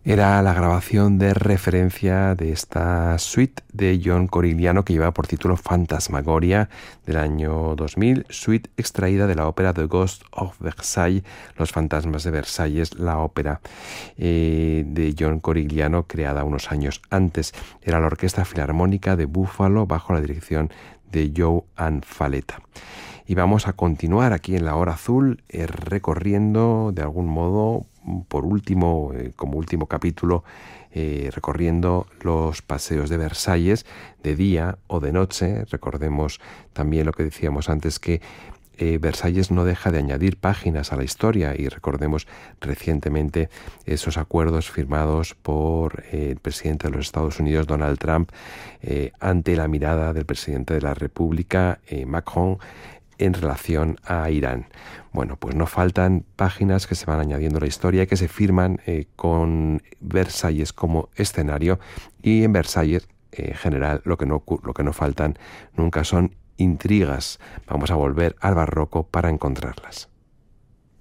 Era la grabación de referencia de esta suite de John Corigliano que lleva por título Fantasmagoria del año 2000, suite extraída de la ópera The Ghost of Versailles, Los fantasmas de Versalles, la ópera de John Corigliano creada unos años antes. Era la Orquesta Filarmónica de Buffalo bajo la dirección de Joan Faleta. Y vamos a continuar aquí en la Hora Azul recorriendo de algún modo, por último, como último capítulo, recorriendo los paseos de Versalles de día o de noche. Recordemos también lo que decíamos antes, que Versalles no deja de añadir páginas a la historia, y recordemos recientemente esos acuerdos firmados por el presidente de los Estados Unidos, Donald Trump, ante la mirada del presidente de la República, Macron, en relación a Irán. Bueno, pues no faltan páginas que se van añadiendo a la historia, que se firman con Versalles como escenario, y en Versalles en general lo que no faltan nunca son intrigas. Vamos a volver al barroco para encontrarlas.